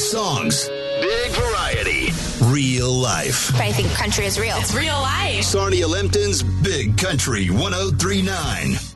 songs, big variety, real life. But I think country is real. It's real life. Sarnia Lempton's Big Country 103.9.